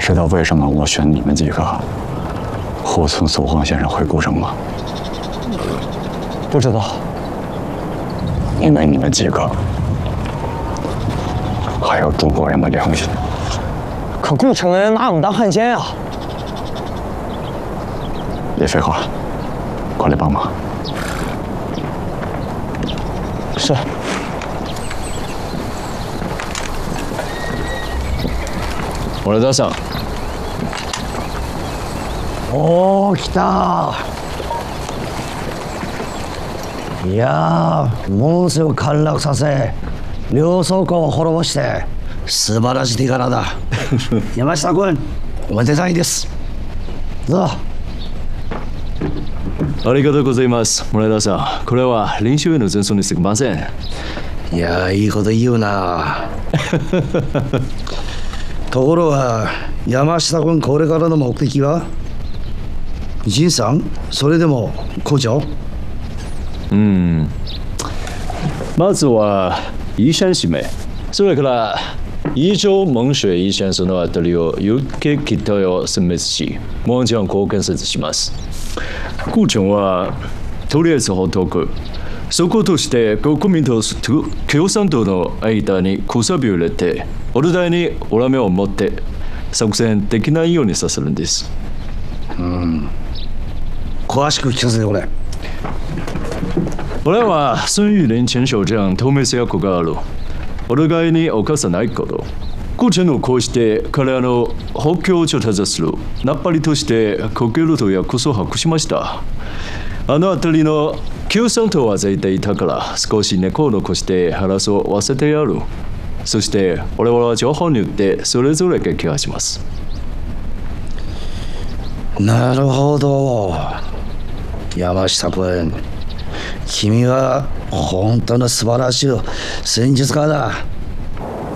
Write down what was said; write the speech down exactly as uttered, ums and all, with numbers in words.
知道为什么我选你们几个护送苏晃先生回古城吗？ 不知道。 因为你们几个还有中国人的良心。 可古城人拿我们当汉奸啊！ 别废话，快来帮忙。 是。 俺田さん。 おお、来た。いやー、門津を陥落させ、両倉庫を滅ぼして、素晴らしい手柄だ。山下君、おめでたいです。どうぞ。 ありがとうございます、村田さん。これは練習への前奏にすぎません。 いやー、いいこと言うな。ところが、山下君、これからの目的は仁さん、それでも校長？ うん。まずは、医者指名。それから、伊州蒙雪医先生のあたりを有形期待を殲滅し、もちろん貢献します。顧長は、とりあえずほっとく。そことして国民と共産党の間にくさびを入れて、お互いに恨みを持って作戦できないようにさせるんです。 うん。詳しく聞かせてくれ。 俺は孫玉林前省長透明性役がある。お互いに犯さないこと。顧長のこうして彼らの補強を調達する。ナッパリとして国境ルートやクソを把握しました。あの辺りの共産党は絶対いたから少し猫を残して話を忘れてやる。そして俺は情報によってそれぞれ撃破します。 なるほど。山下君、君は本当の素晴らしい戦術家だ。